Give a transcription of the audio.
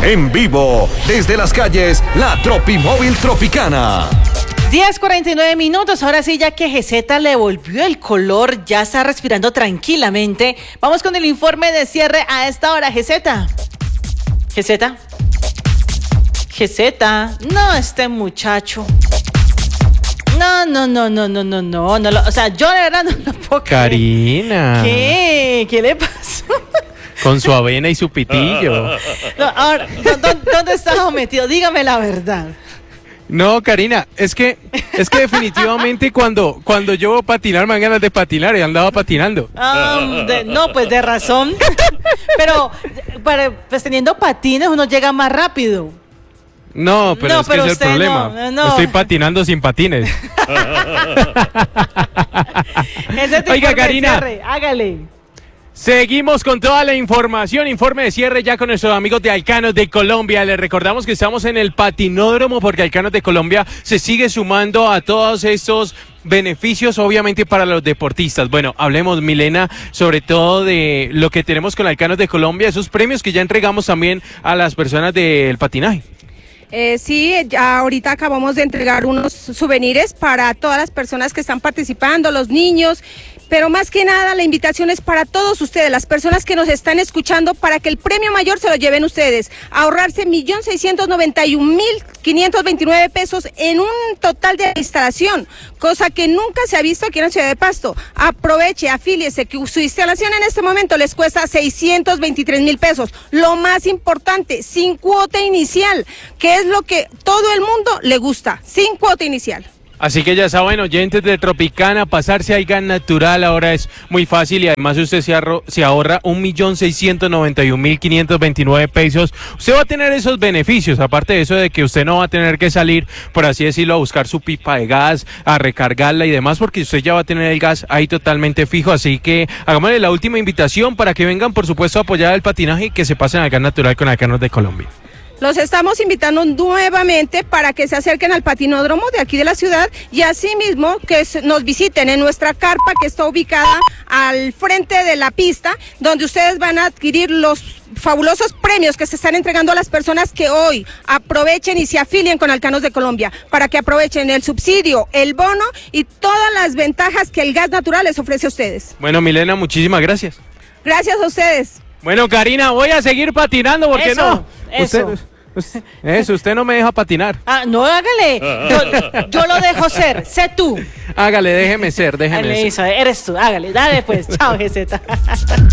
En vivo, desde las calles, la Tropimóvil Tropicana. 10:49, ahora sí, ya que GZ le volvió el color, ya está respirando tranquilamente. Vamos con el informe de cierre a esta hora, GZ. No, este muchacho. No, o sea, yo de verdad no lo puedo creer. Karina. ¿Qué le pasó? Con su avena y su pitillo. No, ahora, ¿dónde estaba metido? Dígame la verdad. No, Karina, es que definitivamente cuando yo voy a patinar me dan ganas de patinar y andaba patinando. No, pues de razón. Pero pues teniendo patines uno llega más rápido. No, pero es que es el problema. No. Estoy patinando sin patines. Oiga, Karina. Hágale. Seguimos con toda la información, informe de cierre ya con nuestros amigos de Alcanos de Colombia. Les recordamos que estamos en el patinódromo porque Alcanos de Colombia se sigue sumando a todos estos beneficios, obviamente, para los deportistas. Bueno, hablemos, Milena, sobre todo de lo que tenemos con Alcanos de Colombia, esos premios que ya entregamos también a las personas del patinaje. Sí, ya ahorita acabamos de entregar unos souvenirs para todas las personas que están participando, los niños, pero más que nada la invitación es para todos ustedes, las personas que nos están escuchando, para que el premio mayor se lo lleven ustedes, ahorrarse 1.691.529 pesos en un total de instalación, cosa que nunca se ha visto aquí en la ciudad de Pasto. Aproveche, afíliese, que su instalación en este momento les cuesta 623.000 pesos. Lo más importante, sin cuota inicial, que es lo que todo el mundo le gusta, sin cuota inicial. Así que ya saben, oyentes de Tropicana, pasarse al gas natural ahora es muy fácil y además usted se ahorra 1.691.529 pesos. Usted va a tener esos beneficios, aparte de eso de que usted no va a tener que salir, por así decirlo, a buscar su pipa de gas, a recargarla y demás, porque usted ya va a tener el gas ahí totalmente fijo. Así que hagámosle la última invitación para que vengan, por supuesto, a apoyar el patinaje y que se pasen al gas natural con Alcanos de Colombia. Los estamos invitando nuevamente para que se acerquen al patinódromo de aquí de la ciudad y asimismo que nos visiten en nuestra carpa que está ubicada al frente de la pista, donde ustedes van a adquirir los fabulosos premios que se están entregando a las personas que hoy aprovechen y se afilien con Alcanos de Colombia, para que aprovechen el subsidio, el bono y todas las ventajas que el gas natural les ofrece a ustedes. Bueno, Milena, muchísimas gracias. Gracias a ustedes. Bueno, Karina, voy a seguir patinando porque usted no me deja patinar. No, hágale. Yo lo dejo ser. Sé tú. Hágale, déjeme ser. Eres tú. Hágale. Dale pues. Chao, GZ.